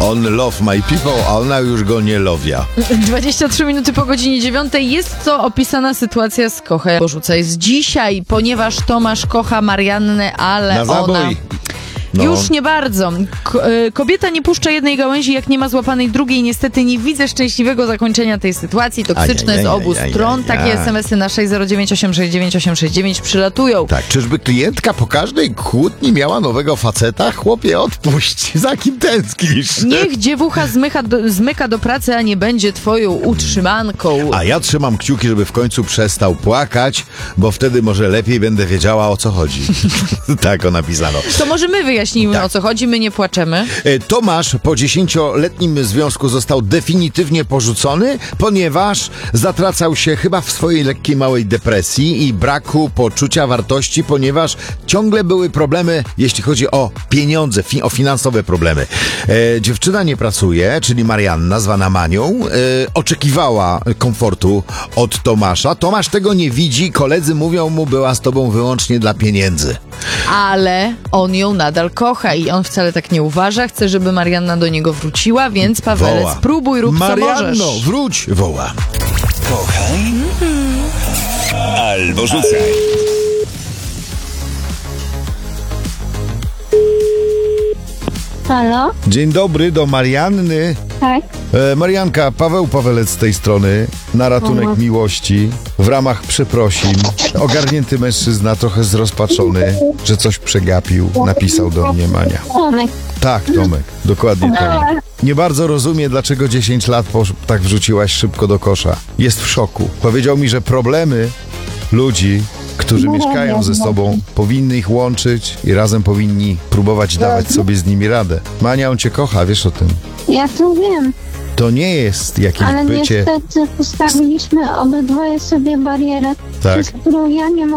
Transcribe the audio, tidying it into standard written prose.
On love my people, a ona już go nie lowia. 23 minuty po godzinie 9 jest to opisana sytuacja z Kochę Porzucaj z dzisiaj, ponieważ Tomasz kocha Mariannę, ale Na zabój. ona... No. Już nie bardzo. Kobieta nie puszcza jednej gałęzi, jak nie ma złapanej drugiej. Niestety nie widzę szczęśliwego zakończenia tej sytuacji. Toksyczne z obu stron. Takie SMS-y na 609869869 przylatują. Tak, czyżby klientka po każdej kłótni miała nowego faceta? Chłopie, odpuść, za kim tęsknisz? Niech dziewucha zmyka do pracy, a nie będzie twoją utrzymanką. A ja trzymam kciuki, żeby w końcu przestał płakać, bo wtedy może lepiej będę wiedziała, o co chodzi. Tak o napisano. To może my wyjaśnijmy, Tak. o co chodzi, my nie płaczemy. Tomasz po 10-letnim związku został definitywnie porzucony, ponieważ zatracał się chyba w swojej lekkiej małej depresji i braku poczucia wartości, ponieważ ciągle były problemy, jeśli chodzi o pieniądze, o finansowe problemy. Dziewczyna nie pracuje, czyli Marianna, zwana Manią, oczekiwała komfortu od Tomasza. Tomasz tego nie widzi, koledzy mówią mu, była z tobą wyłącznie dla pieniędzy. Ale on ją nadal kocha i on wcale tak nie uważa. Chce, żeby Marianna do niego wróciła, więc Pawelec, Woła. spróbuj, rób co możesz. Marianno, wróć, woła. Kochaj albo rzucaj. Halo? Dzień dobry, do Marianny. Tak? Marianka, Paweł Pawelec z tej strony, na ratunek miłości, w ramach przeprosin. Ogarnięty mężczyzna, trochę zrozpaczony, że coś przegapił, napisał do mnie Mania. Tomek. Tak, Tomek, dokładnie Tomek. Nie bardzo rozumie, dlaczego 10 lat tak wrzuciłaś szybko do kosza. Jest w szoku. Powiedział mi, że problemy ludzi, którzy mieszkają ze sobą, powinny ich łączyć i razem powinni próbować dawać sobie z nimi radę. Mania, on cię kocha, wiesz o tym. Ja to wiem, To nie jest jakieś ale bycie... niestety postawiliśmy obydwoje sobie barierę, Tak. przez którą ja nie mogę